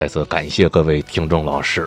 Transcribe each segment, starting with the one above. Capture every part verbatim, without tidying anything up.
再次感谢各位听众老师。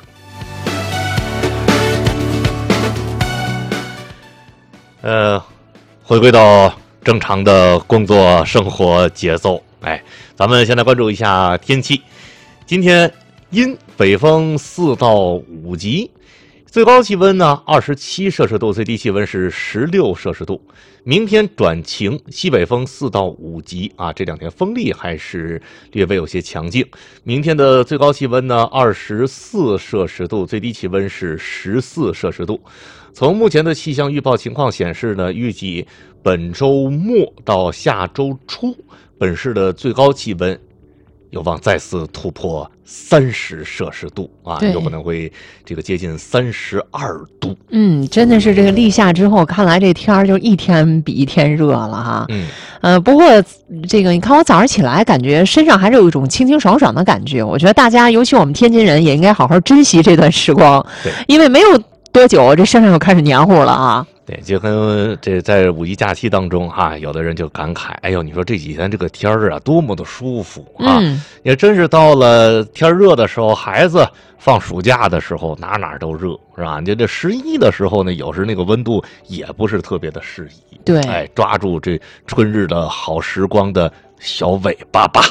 呃，回归到正常的工作生活节奏，哎，咱们现在关注一下天气。今天阴，北风四到五级，最高气温呢二十七摄氏度，最低气温是十六摄氏度。明天转晴，西北风四到五级啊，这两天风力还是略微有些强劲。明天的最高气温呢二十四摄氏度，最低气温是十四摄氏度。从目前的气象预报情况显示呢，预计本周末到下周初，本市的最高气温有望再次突破三十摄氏度啊，有可能会这个接近三十二度。 嗯，真的是这个立夏之后，看来这天儿就一天比一天热了哈。 嗯， 呃，不过这个你看我早上起来，感觉身上还是有一种清清爽爽的感觉。我觉得大家，尤其我们天津人，也应该好好珍惜这段时光，因为没有多久，这身上又开始黏糊了啊。 对，就跟这在五一假期当中哈、啊，有的人就感慨，哎呦，你说这几天这个天儿啊，多么的舒服啊！嗯、也真是到了天热的时候，孩子放暑假的时候，哪哪都热，是吧？你这十一的时候呢，有时那个温度也不是特别的适宜。 对， 哎，抓住这春日的好时光的小尾巴吧。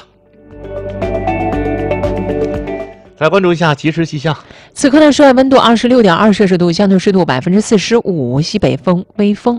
来关注一下即时气象。 此刻的室外温度二十六点二摄氏度，相对湿度百分之四十五，西北风微风。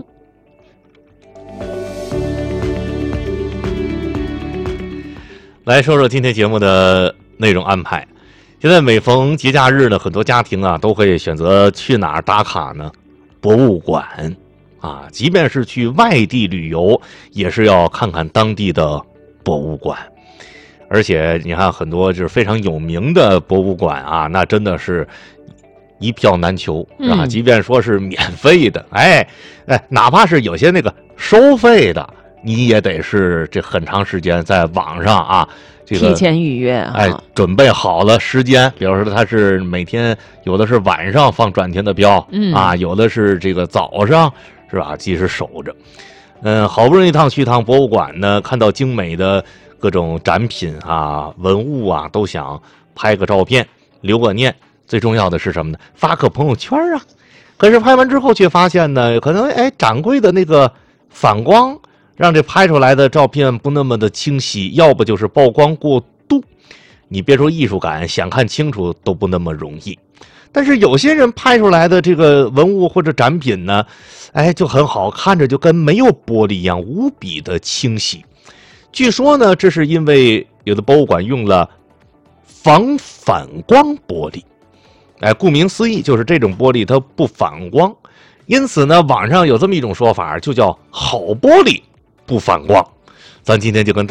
来说说今天节目的内容安排。现在每逢节假日呢，很多家庭啊都会选择去哪儿打卡呢？博物馆啊，即便是去外地旅游，也是要看看当地的博物馆。而且你看很多就是非常有名的博物馆啊，那真的是一票难求，是吧？嗯、即便说是免费的，哎哎，哪怕是有些那个收费的，你也得是这很长时间在网上啊，这个提前预约啊， 哎，准备好了时间，比如说它是每天有的是晚上放转天的标，嗯啊，有的是这个早上，是吧？及时守着。嗯，好不容易一趟去一趟博物馆呢，看到精美的各种展品啊、文物啊，都想拍个照片留个念。最重要的是什么呢？发个朋友圈啊。可是拍完之后却发现呢，可能哎掌柜的那个反光让这拍出来的照片不那么的清晰，要不就是曝光过度。你别说艺术感，想看清楚都不那么容易。但是有些人拍出来的这个文物或者展品呢，哎就很好，看着就跟没有玻璃一样，无比的清晰。据说呢，这是因为有的博物馆用了防反光玻璃，哎，顾名思义，就是这种玻璃它不反光，因此呢，网上有这么一种说法，就叫好玻璃不反光。咱今天就跟